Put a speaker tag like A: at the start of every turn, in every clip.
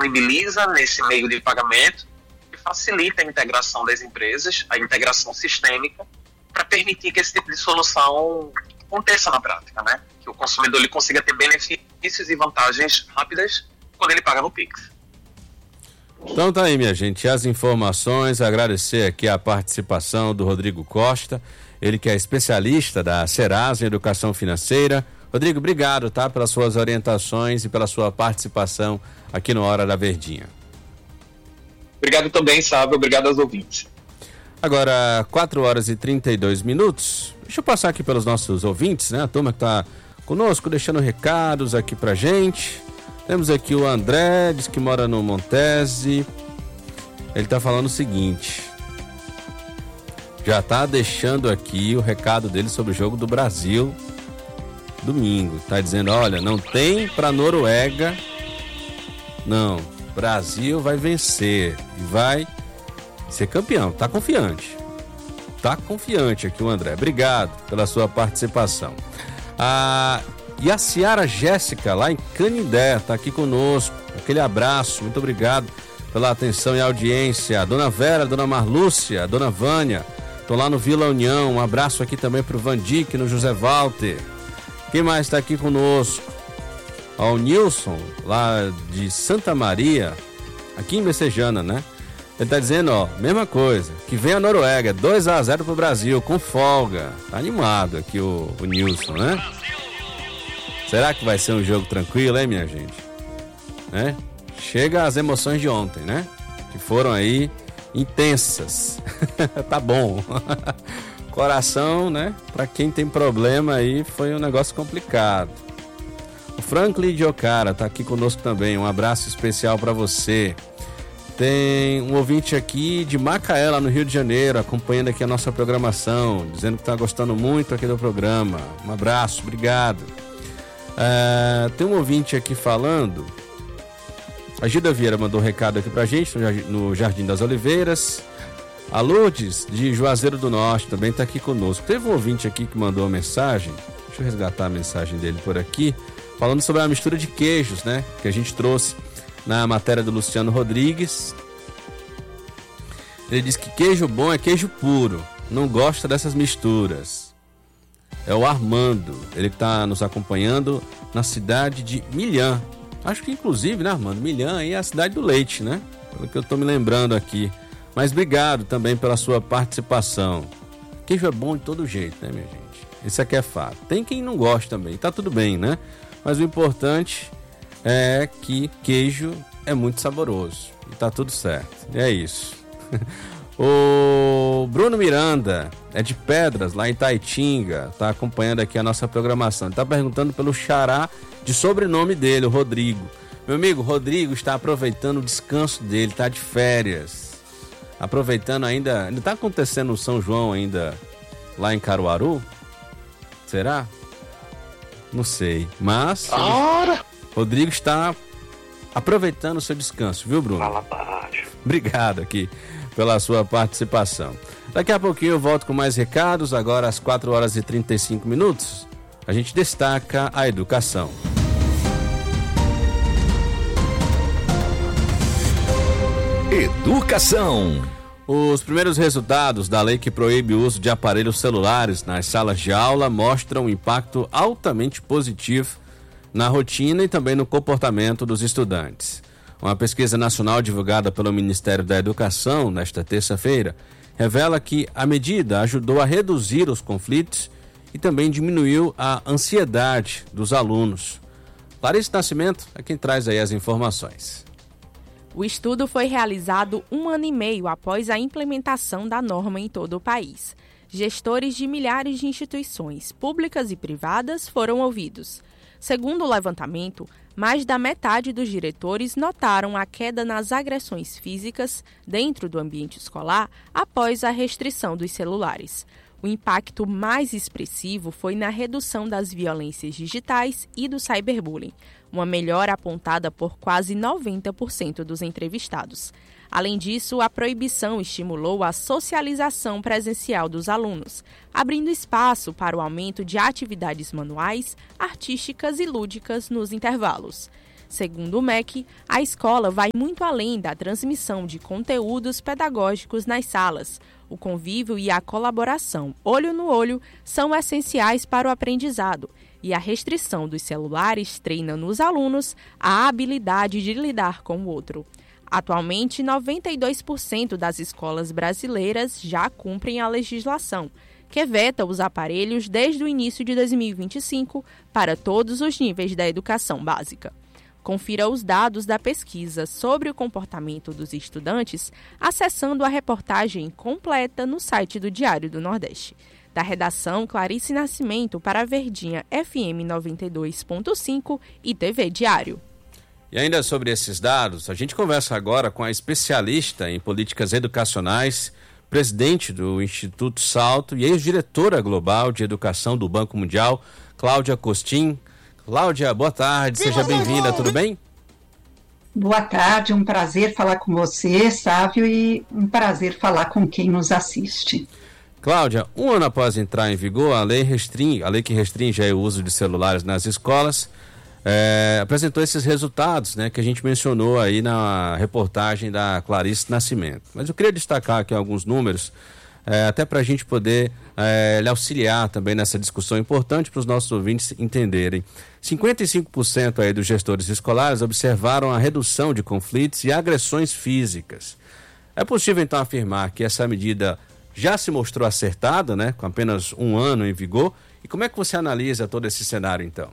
A: disponibiliza nesse meio de pagamento e facilita a integração das empresas, a integração sistêmica, para permitir que esse tipo de solução aconteça na prática, né? Que o consumidor ele consiga ter benefícios e vantagens rápidas quando ele paga no Pix.
B: Então tá aí, minha gente, as informações, agradecer aqui a participação do Rodrigo Costa, ele que é especialista da Serasa em Educação Financeira. Rodrigo, obrigado, tá, pelas suas orientações e pela sua participação aqui no Hora da Verdinha.
A: Obrigado também, Sábio, obrigado aos ouvintes.
B: Agora, 4h32. Deixa eu passar aqui pelos nossos ouvintes, né, a turma que tá conosco, deixando recados aqui pra gente. Temos aqui o André, diz que mora no Montese. Ele tá falando o seguinte: já tá deixando aqui o recado dele sobre o jogo do Brasil domingo. Tá dizendo, olha, não tem pra Noruega, não. Brasil vai vencer e vai ser campeão. Tá confiante. Tá confiante aqui o André. Obrigado pela sua participação. E a Ciara Jéssica, lá em Canindé, tá aqui conosco. Aquele abraço, muito obrigado pela atenção e audiência. A Dona Vera, a Dona Marlúcia, a Dona Vânia, estão lá no Vila União. Um abraço aqui também pro Vandique, no José Walter. Quem mais está aqui conosco? O Nilson, lá de Santa Maria, aqui em Messejana, né? Ele tá dizendo, ó, mesma coisa, que vem a Noruega, 2-0 pro Brasil, com folga. Tá animado aqui o Nilson, né? Será que vai ser um jogo tranquilo, hein, minha gente? Né? Chega as emoções de ontem, né? Que foram aí intensas. Tá bom. Coração, né? Pra quem tem problema aí, foi um negócio complicado. O Franklin de Ocara tá aqui conosco também. Um abraço especial pra você. Tem um ouvinte aqui de Macaé, lá no Rio de Janeiro, acompanhando aqui a nossa programação, dizendo que tá gostando muito aqui do programa. Um abraço, obrigado. Tem um ouvinte aqui falando. A Gilda Vieira mandou um recado aqui pra gente no Jardim das Oliveiras. A Lourdes de Juazeiro do Norte também tá aqui conosco. Teve um ouvinte aqui que mandou uma mensagem. Deixa eu resgatar a mensagem dele por aqui, falando sobre a mistura de queijos, né, que a gente trouxe na matéria do Luciano Rodrigues. Ele diz que queijo bom é queijo puro, não gosta dessas misturas. É o Armando, ele que está nos acompanhando na cidade de Milhã. Acho que inclusive, né, Armando? Milhã aí é a cidade do leite, né? Pelo que eu estou me lembrando aqui. Mas obrigado também pela sua participação. Queijo é bom de todo jeito, né, minha gente? Isso aqui é fato. Tem quem não gosta também, tá tudo bem, né? Mas o importante é que queijo é muito saboroso. E tá tudo certo. E é isso. O Bruno Miranda é de Pedras, lá em Itaitinga, tá acompanhando aqui a nossa programação. Ele tá perguntando pelo xará de sobrenome dele, o Rodrigo. Meu amigo, Rodrigo está aproveitando o descanso dele, tá de férias. Aproveitando ainda tá acontecendo o São João ainda lá em Caruaru? Será? Não sei, mas Rodrigo está aproveitando o seu descanso, viu, Bruno?
A: Fala baixo.
B: Obrigado aqui pela sua participação. Daqui a pouquinho eu volto com mais recados, agora às 4h35. A gente destaca a educação.
C: Educação.
B: Os primeiros resultados da lei que proíbe o uso de aparelhos celulares nas salas de aula mostram um impacto altamente positivo na rotina e também no comportamento dos estudantes. Uma pesquisa nacional divulgada pelo Ministério da Educação nesta terça-feira revela que a medida ajudou a reduzir os conflitos e também diminuiu a ansiedade dos alunos. Clarice Nascimento é quem traz aí as informações.
D: O estudo foi realizado 1 ano e meio após a implementação da norma em todo o país. Gestores de milhares de instituições, públicas e privadas, foram ouvidos. Segundo o levantamento, mais da metade dos diretores notaram a queda nas agressões físicas dentro do ambiente escolar após a restrição dos celulares. O impacto mais expressivo foi na redução das violências digitais e do cyberbullying, uma melhora apontada por quase 90% dos entrevistados. Além disso, a proibição estimulou a socialização presencial dos alunos, abrindo espaço para o aumento de atividades manuais, artísticas e lúdicas nos intervalos. Segundo o MEC, a escola vai muito além da transmissão de conteúdos pedagógicos nas salas. O convívio e a colaboração olho no olho são essenciais para o aprendizado, e a restrição dos celulares treina nos alunos a habilidade de lidar com o outro. Atualmente, 92% das escolas brasileiras já cumprem a legislação, que veta os aparelhos desde o início de 2025 para todos os níveis da educação básica. Confira os dados da pesquisa sobre o comportamento dos estudantes acessando a reportagem completa no site do Diário do Nordeste. Da redação, Clarice Nascimento para a Verdinha FM 92.5 e TV Diário.
B: E ainda sobre esses dados, a gente conversa agora com a especialista em políticas educacionais, presidente do Instituto Salto e ex-diretora global de educação do Banco Mundial, Cláudia Costin. Cláudia, boa tarde, seja bem-vinda, tudo bem?
C: Boa tarde, um prazer falar com você, Sávio, e um prazer falar com quem nos assiste.
B: Cláudia, um ano após entrar em vigor, a lei que restringe o uso de celulares nas escolas, apresentou esses resultados, né, que a gente mencionou aí na reportagem da Clarice Nascimento. Mas eu queria destacar aqui alguns números, até para a gente poder lhe auxiliar também nessa discussão importante para os nossos ouvintes entenderem. 55% aí dos gestores escolares observaram a redução de conflitos e agressões físicas. É possível então afirmar que essa medida já se mostrou acertada, né, com apenas um ano em vigor? E como é que você analisa todo esse cenário então?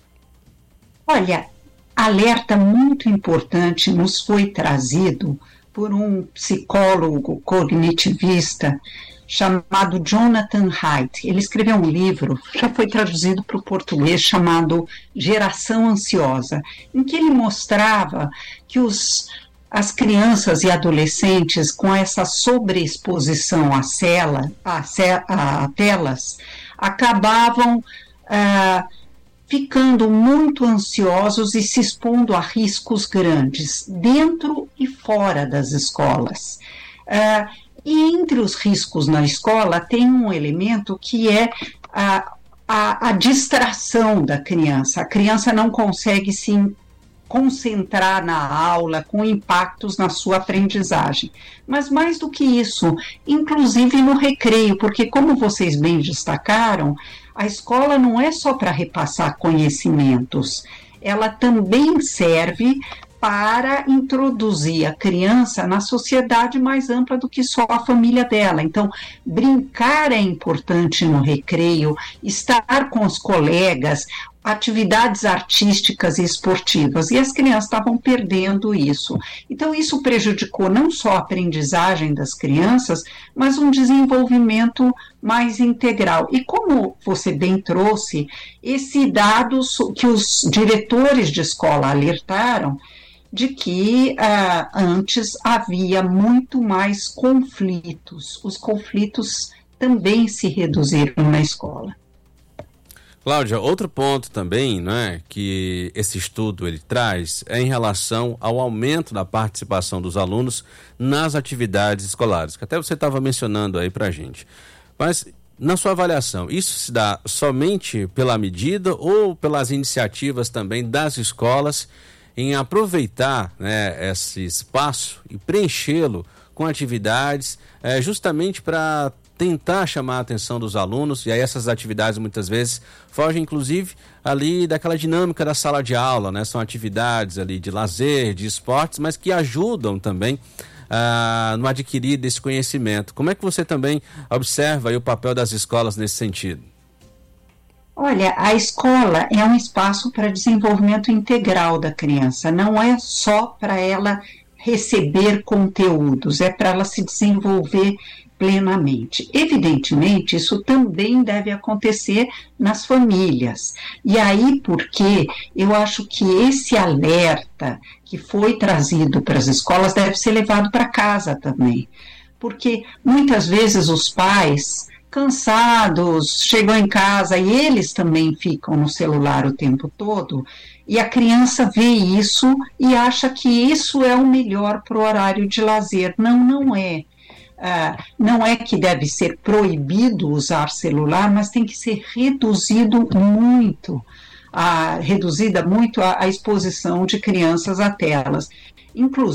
C: Olha, alerta muito importante nos foi trazido por um psicólogo cognitivista chamado Jonathan Haidt. Ele escreveu um livro, já foi traduzido para o português, chamado Geração Ansiosa, em que ele mostrava que as crianças e adolescentes com essa sobreexposição a telas acabavam ficando muito ansiosos e se expondo a riscos grandes, dentro e fora das escolas. E entre os riscos na escola tem um elemento que é a distração da criança. A criança não consegue se concentrar na aula, com impactos na sua aprendizagem. Mas mais do que isso, inclusive no recreio, porque como vocês bem destacaram, a escola não é só para repassar conhecimentos, ela também serve para introduzir a criança na sociedade mais ampla do que só a família dela. Então, brincar é importante no recreio, estar com os colegas, atividades artísticas e esportivas, e as crianças estavam perdendo isso. Então, isso prejudicou não só a aprendizagem das crianças, mas um desenvolvimento mais integral. E como você bem trouxe, esse dado que os diretores de escola alertaram, de que antes havia muito mais conflitos. Os conflitos também se reduziram na escola.
B: Cláudia, outro ponto também, né, que esse estudo ele traz é em relação ao aumento da participação dos alunos nas atividades escolares, que até você estava mencionando aí pra gente. Mas, na sua avaliação, isso se dá somente pela medida ou pelas iniciativas também das escolas em aproveitar, né, esse espaço e preenchê-lo com atividades justamente para tentar chamar a atenção dos alunos, e aí essas atividades muitas vezes fogem inclusive ali daquela dinâmica da sala de aula, né? São atividades ali de lazer, de esportes, mas que ajudam também no adquirir desse conhecimento. Como é que você também observa aí o papel das escolas nesse sentido?
C: Olha, a escola é um espaço para desenvolvimento integral da criança, não é só para ela receber conteúdos, é para ela se desenvolver plenamente. Evidentemente, isso também deve acontecer nas famílias. E aí, porque eu acho que esse alerta que foi trazido para as escolas deve ser levado para casa também. Porque muitas vezes os pais, cansados, chegam em casa e eles também ficam no celular o tempo todo, e a criança vê isso e acha que isso é o melhor para o horário de lazer. Não, não é. Não é que deve ser proibido usar celular, mas tem que ser reduzido muito reduzida muito a exposição de crianças a telas. Inclusive,